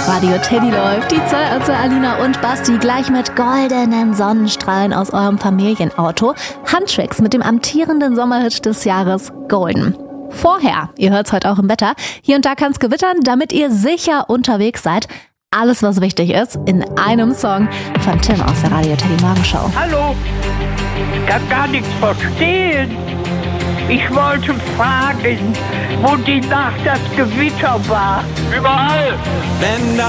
Radio Teddy läuft. Die Zoll also Alina und Basti gleich mit goldenen Sonnenstrahlen aus eurem Familienauto. Handtricks mit dem amtierenden Sommerhit des Jahres Golden. Vorher, ihr hört's heute auch im Wetter, hier und da kann's gewittern, damit ihr sicher unterwegs seid. Alles, was wichtig ist, in einem Song von Tim aus der Radio Teddy Morgenshow. Hallo, ich kann gar nichts verstehen. Ich wollte fragen, wo die Nacht das Gewitter war. Überall! Wenn